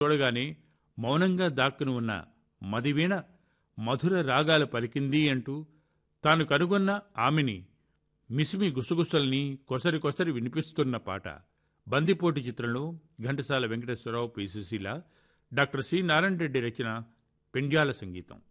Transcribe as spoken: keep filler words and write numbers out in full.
చూడగానే మౌనంగా దాక్కుని ఉన్న మదివీణ మధుర రాగాలు పలికింది అంటూ తాను కనుగొన్న ఆమెని మిసిమి గుసగుసల్ని కొసరి కొసరి వినిపిస్తున్న పాట బందిపోటు చిత్రంలో Ghantasala Venkateswararao P. Susheela, doctor C Narayana Reddy రచన, పెండ్యాల సంగీతం.